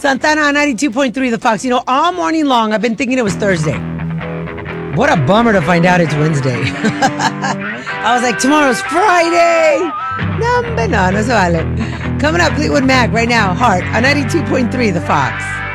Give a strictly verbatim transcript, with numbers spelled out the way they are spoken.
Santana on ninety-two point three The Fox. You know, all morning long, I've been thinking it was Thursday. What a bummer to find out it's Wednesday. I was like, tomorrow's Friday. No, no, no se vale. Coming up, Fleetwood Mac right now. Heart on ninety-two point three The Fox.